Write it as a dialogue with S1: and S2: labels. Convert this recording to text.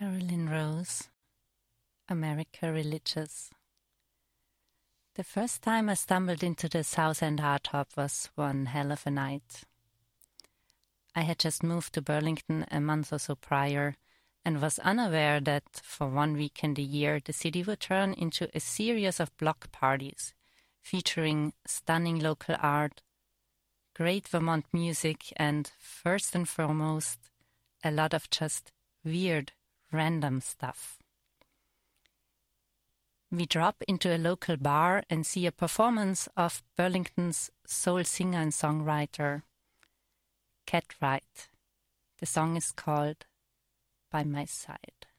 S1: Caroline Rose, America Religious. The first time I stumbled into the Southend Art Hub was one hell of a night. I had just moved to Burlington a month or so prior and was unaware that for 1 weekend a year the city would turn into a series of block parties featuring stunning local art, great Vermont music, and first and foremost, a lot of just weird, random stuff. We drop into a local bar and see a performance of Burlington's soul singer and songwriter, Cat Wright. The song is called By My Side.